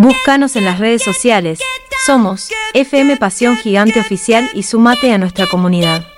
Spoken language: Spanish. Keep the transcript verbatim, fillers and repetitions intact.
Búscanos en las redes sociales. Somos F M Pasión Gigante Oficial y sumate a nuestra comunidad.